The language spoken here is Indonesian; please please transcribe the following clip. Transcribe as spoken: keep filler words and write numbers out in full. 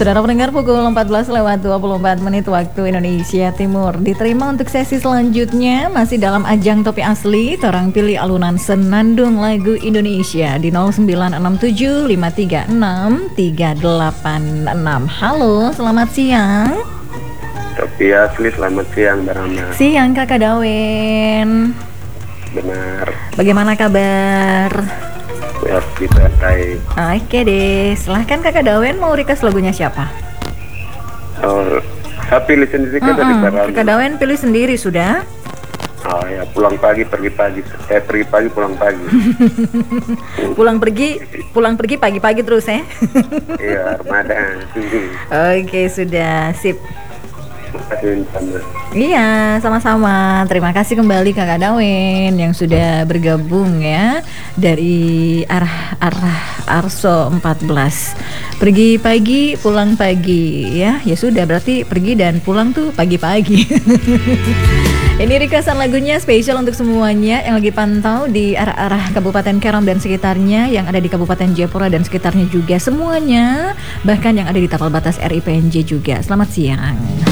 Saudara pendengar, pukul empat belas lewat dua puluh empat menit waktu Indonesia Timur. Diterima untuk sesi selanjutnya masih dalam ajang Topi Asli. Torang pilih alunan senandung lagu Indonesia di nol sembilan enam tujuh lima tiga enam tiga delapan enam. Halo, selamat siang. Topi Asli, selamat siang Barama. Siang Kakak Dawen. Benar. Bagaimana kabar? Ya, kita baik. Oke deh, silahkan Kakak Dawen mau request lagunya siapa? Oh, saya pilih sendiri kan dari Barama. Kakak Dawen pilih sendiri sudah? Oh ya, pulang pagi pergi pagi. Eh pergi pagi pulang pagi. Pulang pergi, pulang pergi pagi-pagi terus ya? Iya, Ramadan. Oke, sudah sip. Terima kasih. Iya, sama-sama. Terima kasih kembali Kakak Dawen yang sudah bergabung ya dari arah arah Arso empat belas. Pergi pagi, pulang pagi ya. Ya sudah, berarti pergi dan pulang tuh pagi-pagi. Ini requestan lagunya spesial untuk semuanya yang lagi pantau di arah-arah Kabupaten Karawang dan sekitarnya, yang ada di Kabupaten Jayapura dan sekitarnya juga semuanya, bahkan yang ada di tapal batas R I P N J juga. Selamat siang.